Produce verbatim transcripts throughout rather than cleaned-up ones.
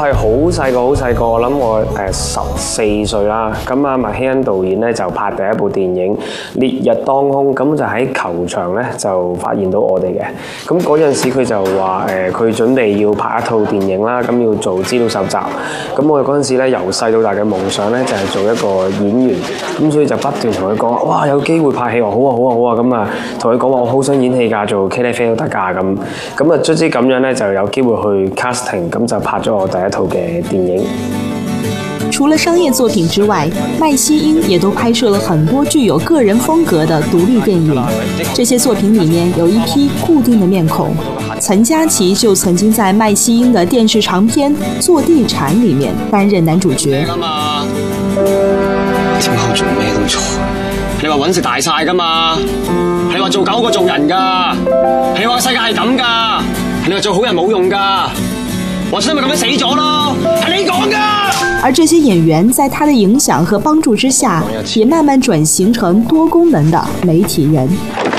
係好細個，好細個，我諗我誒十四歲啦。咁啊，麥希恩導演咧就拍第一部電影《烈日當空》，咁就喺球場咧就發現到我哋嘅。咁嗰陣時佢就話誒，佢、呃、準備要拍一套電影啦，咁要做資料搜集。咁我哋嗰陣時咧由細到大嘅夢想咧就係、是、做一個演員，咁所以就不斷同佢講，哇有機會拍戲喎，好啊好啊好啊，咁啊同佢講話我好想演戲㗎，做茄喱啡都得㗎咁。咁啊卒之咁樣咧就有機會去 casting， 咁就拍咗我第一套嘅電影。 除了商業作品之外，麥希英也都拍攝了很多具有個人風格的獨立電影。這些作品裡面有一批固定的面孔，陳嘉琪就曾經在麥希英的電視長片《做地產》裡面擔任男主角。 點解我做咩都錯？你話揾食大晒㗎嘛？你話做狗過做人㗎？你話世界係咁㗎？你話做好人冇用㗎？我所以咪咁樣死咗咯，係你講㗎。 而這些演員在他的影響和幫助之下，也慢慢轉型成多功能的媒體人。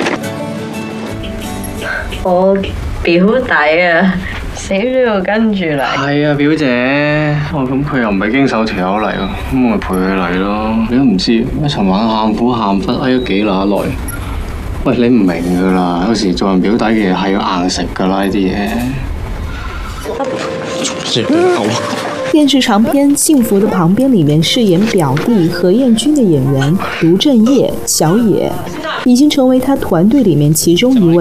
我表弟啊，死都要跟住嚟。 係啊，表姐，哦咁佢又唔係經手條友嚟喎，咁我咪陪佢嚟咯。你都唔知，一尋晚喊苦喊忽，哎咗幾乸耐。喂，你唔明㗎啦，有時做人表弟嘅嘢係要硬食㗎啦，呢啲嘢。 電視長片《幸福的旁邊》裡面飾演表弟何彥君的演員盧正業、小野，已經成為他團隊裡面其中一位。